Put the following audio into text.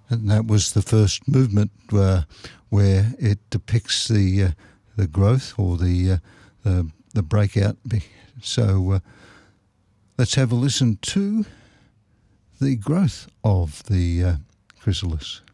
And that was the first movement where it depicts the growth or the breakout. So let's have a listen to the growth of the chrysalis.